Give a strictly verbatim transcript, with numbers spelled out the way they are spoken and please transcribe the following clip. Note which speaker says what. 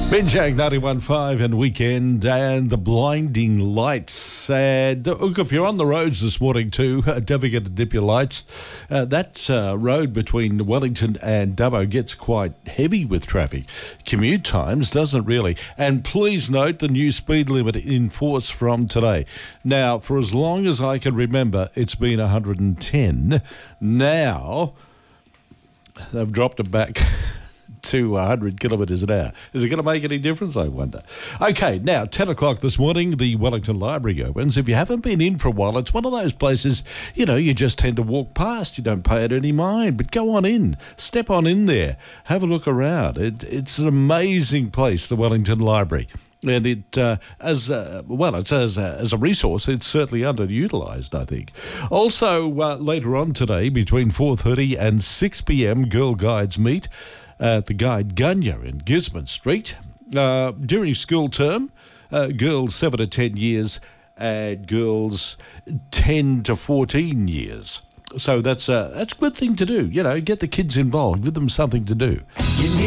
Speaker 1: Binjang ninety-one point five and Weekend and the blinding lights. And look, if you're on the roads this morning too, uh, don't forget to dip your lights. Uh, that uh, road between Wellington and Dubbo gets quite heavy with traffic. Commute times doesn't really. And please note the new speed limit in force from today. Now, for as long as I can remember, it's been one hundred ten. Now, they've dropped it back to one hundred kilometres an hour. Is it going to make any difference, I wonder? Okay, now, ten o'clock this morning, the Wellington Library opens. If you haven't been in for a while, it's one of those places, you know, you just tend to walk past. You don't pay it any mind, but go on in. Step on in there. Have a look around. It, it's an amazing place, the Wellington Library. And it, uh, as uh, well, it's as a, as a resource, it's certainly underutilised, I think. Also, uh, later on today, between four thirty and six p.m, Girl Guides meet at the Guide Gunya in Gisborne Street. Uh, during school term, uh, girls seven to ten years and girls ten to fourteen years. So that's a, that's a good thing to do. You know, get the kids involved, give them something to do. You need